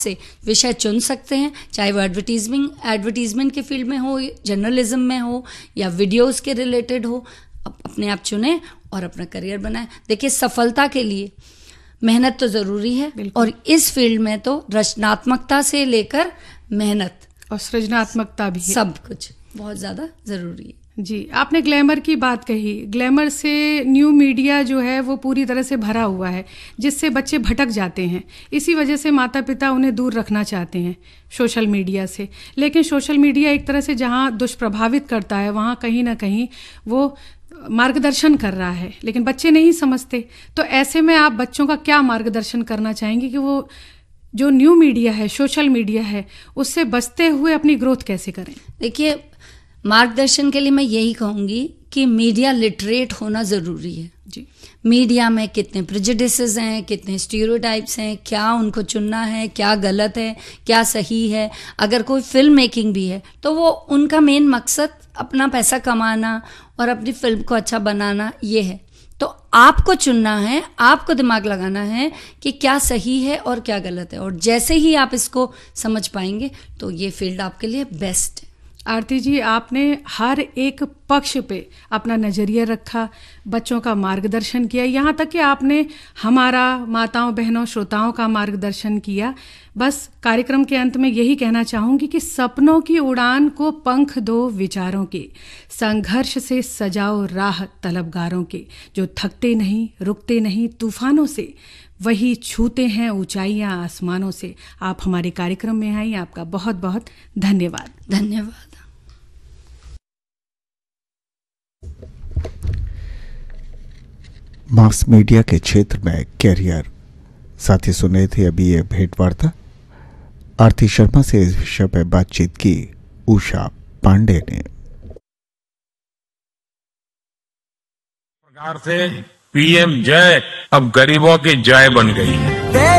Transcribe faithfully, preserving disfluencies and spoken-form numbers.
से विषय चुन सकते हैं, चाहे वो एडवर्टीजमेंट एडवर्टीजमेंट के फील्ड में हो, जर्नलिज्म में हो या वीडियोस के रिलेटेड हो। अपने आप चुने और अपना करियर बनाए। देखिए, सफलता के लिए मेहनत तो जरूरी है और इस फील्ड में तो रचनात्मकता से लेकर मेहनत और सृजनात्मकता भी है। सब कुछ बहुत ज्यादा जरूरी है। जी, आपने ग्लैमर की बात कही। ग्लैमर से न्यू मीडिया जो है वो पूरी तरह से भरा हुआ है, जिससे बच्चे भटक जाते हैं। इसी वजह से माता पिता उन्हें दूर रखना चाहते हैं सोशल मीडिया से। लेकिन सोशल मीडिया एक तरह से जहां दुष्प्रभावित करता है, वहां कहीं ना कहीं वो मार्गदर्शन कर रहा है, लेकिन बच्चे नहीं समझते। तो ऐसे में आप बच्चों का क्या मार्गदर्शन करना चाहेंगे कि वो जो न्यू मीडिया है, सोशल मीडिया है, उससे बचते हुए अपनी ग्रोथ कैसे करें? देखिए, मार्गदर्शन के लिए मैं यही कहूंगी कि मीडिया लिटरेट होना जरूरी है। जी, मीडिया में कितने प्रेजुडिसेस हैं, कितने स्टीरियोटाइप्स हैं, क्या उनको चुनना है, क्या गलत है, क्या सही है। अगर कोई फिल्म मेकिंग भी है तो वो उनका मेन मकसद अपना पैसा कमाना और अपनी फिल्म को अच्छा बनाना ये है। तो आपको चुनना है, आपको दिमाग लगाना है कि क्या सही है और क्या गलत है। और जैसे ही आप इसको समझ पाएंगे तो ये फील्ड आपके लिए बेस्ट है। आरती जी, आपने हर एक पक्ष पे अपना नजरिया रखा, बच्चों का मार्गदर्शन किया, यहाँ तक कि आपने हमारा माताओं बहनों श्रोताओं का मार्गदर्शन किया। बस कार्यक्रम के अंत में यही कहना चाहूंगी कि सपनों की उड़ान को पंख दो विचारों के, संघर्ष से सजाओ राह तलबगारों के, जो थकते नहीं रुकते नहीं तूफानों से, वही छूते हैं ऊंचाइयां आसमानों से। आप हमारे कार्यक्रम में आई, आपका बहुत बहुत धन्यवाद। धन्यवाद। मास मीडिया के क्षेत्र में कैरियर साथी सुने थे अभी ये भेंट वार्ता। आरती शर्मा से इस विषय पर बातचीत की उषा पांडे ने। प्रकार से पीएम जय अब गरीबों की जय बन गई है।